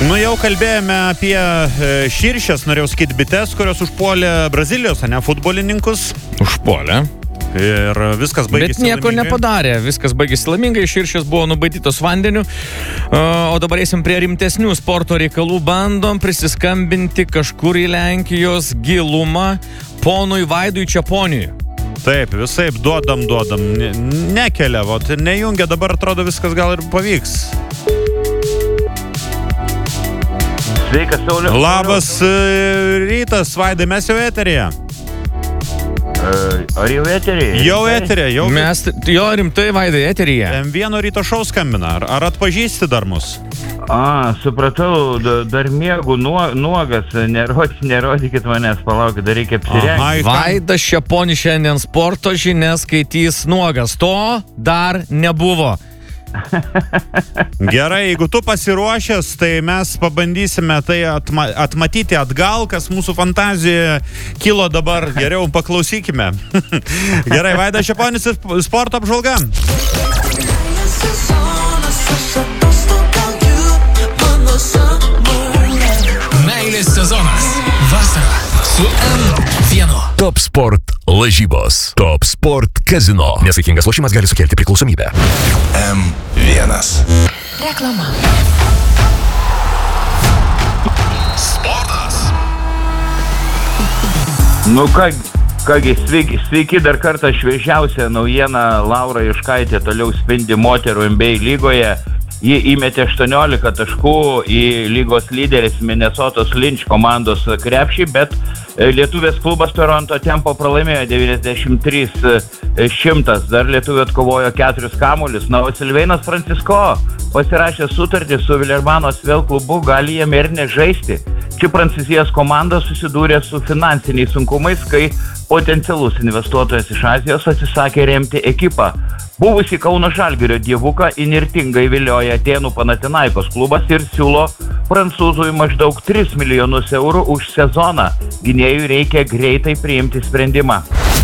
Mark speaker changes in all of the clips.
Speaker 1: Nu, jau kalbėjome apie širšės, norėjau sakyti, bites, kurios užpuolė Brazilijos, ne, futbolininkus.
Speaker 2: Užpuolė.
Speaker 1: Ir viskas baigėsi
Speaker 2: Bet nieko
Speaker 1: laimingai.
Speaker 2: nepadarė, viskas baigėsi laimingai, širšės buvo nubaidytos vandeniu, o dabar eisim prie rimtesnių sporto reikalų, bandom prisiskambinti kažkur į Lenkijos gilumą ponui Vaidui Čeponiui.
Speaker 1: Taip, visaip duodam, nekelia, vot, nejungia, dabar atrodo viskas gal ir pavyks.
Speaker 3: Sveikas, Sauliau.
Speaker 1: Labas rytas, Vaidai, mes jau eteryje.
Speaker 3: Ar jau eteryje?
Speaker 1: Jau eteryje,
Speaker 2: Mes, jo, rimtai, Vaidai, eteryje.
Speaker 1: M1 ryto šou skambina, ar atpažįsti dar mus?
Speaker 3: Supratau, dar miegu nuogas, nerodykit manęs, palaukit, dar reikia apsirengti.
Speaker 2: Vaidas Čeponis šiandien sporto žinias skaitys nuogas, to dar nebuvo.
Speaker 1: Gerai, jeigu tu pasiruošęs, tai mes pabandysime tai atmatyti atgal, kas mūsų fantazijoje kilo dabar. Geriau paklausykime. Gerai, Vaidas Čeponis ir sporto apžvalga.
Speaker 4: Meilės sezonas. Vasara su M1.
Speaker 5: Top Sport lažybos. Top Sport Casino. Nesaikingas lošimas gali sukelti priklausomybę.
Speaker 4: M1.
Speaker 6: Reklama.
Speaker 4: Sportas.
Speaker 3: Nu kągi, sveiki dar kartą šviežiausia naujiena. Laura Juškaitė toliau spindi moterų NBA lygoje. Ji įmetė 18 taškų į lygos lyderis Minnesotos Lynch komandos krepšį, bet lietuvės klubas Toronto Tempo pralaimėjo 93-100. Dar lietuvė atkovojo 4 kamuolius. Na, o Silveinas Francisko pasirašė sutartį su Vilerbano Asvel klubu, gali jame ir nežaisti. Ši Prancūzijos komanda susidūrė su finansiniais sunkumais, kai potencialus investuotojas iš Azijos atsisakė remti ekipą. Buvusi Kauno Žalgirio dievuką įnirtingai vilioja Atėnų Panathinaikos klubas ir siūlo prancūzui maždaug 3 milijonus eurų už sezoną. Gynėjui reikia greitai priimti sprendimą.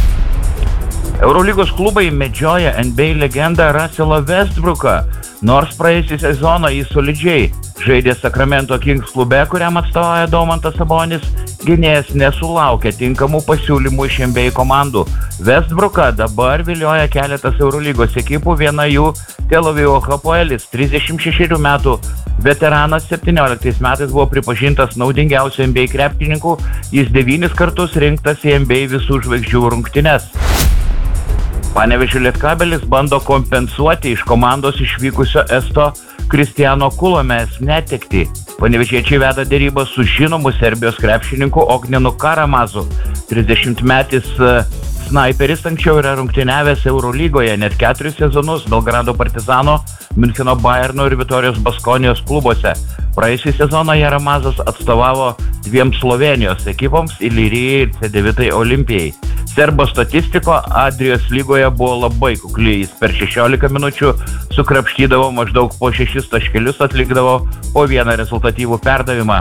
Speaker 3: Eurolygos klubai medžioja NBA legendą Russellą Westbrooką, nors praėjusį sezoną jis solidžiai žaidė Sacramento Kings klube, kuriam atstovauja Domantas Sabonis, gynėjas nesulaukė tinkamų pasiūlymų iš NBA komandų. Westbrooką dabar vilioja keletas Eurolygos ekipų, viena jų Tel Avivo Hapoelis, 36 metų veteranas, 17 metais buvo pripažintas naudingiausiu NBA krepšininku, jis 9 kartus rinktas į NBA visų žvaigždžių rungtynes. Panevėžio Lietkabelis bando kompensuoti iš komandos išvykusio esto Kristiano Kulomės netektį. Panevėžiečiai veda derybą su žinomu Serbijos krepšininku Ognjenu Karamazu. 30-metis snaiperis anksčiau yra rungtyniavęs Eurolygoje net 4 sezonus Belgrado Partizano, Müncheno Bayerno ir Vitorijos Baskonijos klubuose. Praėjusį sezoną Jaramazas atstovavo 2 Slovenijos ekipoms Ilirijai ir C9 Olimpijai. Serbo statistiko Adrijos lygoje buvo labai kukli, jis per 16 minučių sukrapštydavo maždaug po 6 taškelius, atlikdavo po 1 rezultatyvų perdavimą.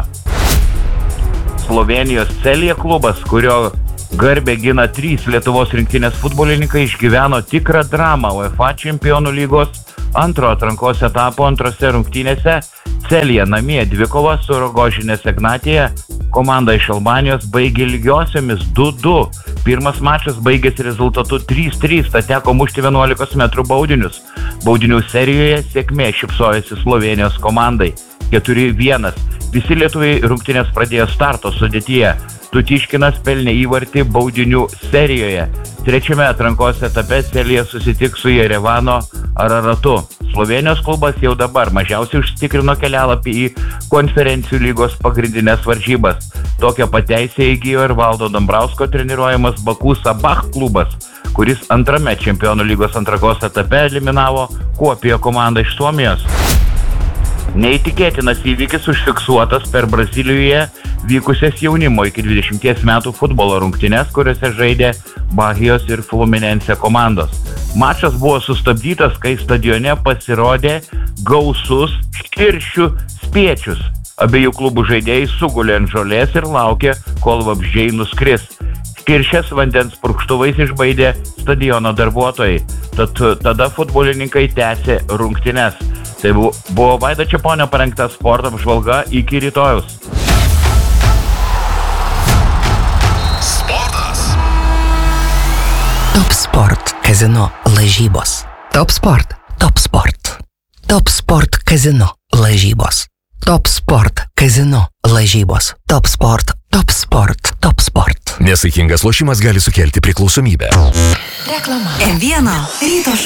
Speaker 3: Slovenijos Celje klubas, kurio garbę gina 3 Lietuvos rinktinės futbolininkai, išgyveno tikrą dramą UEFA Čempionų lygos antro atrankos etapo antrose rungtynėse. Celje namie dvikova su Rogožinės Ignatija. Komanda iš Albanijos baigė lygiosiomis 2-2. Pirmas mačas baigėsi rezultatu 3-3, tad teko mušti 11 metrų baudinius. Baudinių serijoje sėkmė šypsojosi Slovenijos komandai. 4-1. Visi lietuviai rungtynės pradėjo starto sudėtyje. Tutiškinas pelnė įvartį baudinių serijoje. Trečiame atrankos etape Celje susitiks su Jerevano Araratu. Slovenijos klubas jau dabar mažiausiai užtikrino kelialapį į konferencijų lygos pagrindinės varžybas. Tokią pateisę įgijo ir Valdo Dambrausko treniruojamas Baku Sabah klubas, kuris antrame Čempionų lygos atrankos etape eliminavo Kuopio komandą iš Suomijos. Neįtikėtinas įvykis užfiksuotas per Brazilijoje vykusias jaunimo iki 20 metų futbolo rungtynes, kuriuose žaidė Bahijos ir Fluminense komandos. Mačas buvo sustabdytas, kai stadione pasirodė gausus škiršių spiečius. Abiejų klubų žaidėjai sugulė ant žolės ir laukė, kol vabzdžiai nuskris. Škiršės vandens purkštuvais išbaidė stadiono darbuotojai. Tada futbolininkai tęsė rungtynes. Tai buvo Vaido Čeponio parengta sporto apžvalga iki rytojaus.
Speaker 6: Top Sport Kazino lažybos. Top Sport. Top Sport. Top Sport Kazino lažybos. Top Sport Kazino lažybos. Top Sport. Top Sport. Top Sport.
Speaker 5: Nesaikingas lošimas gali sukelti priklausomybę.
Speaker 6: Reklama. M1 ryto šou.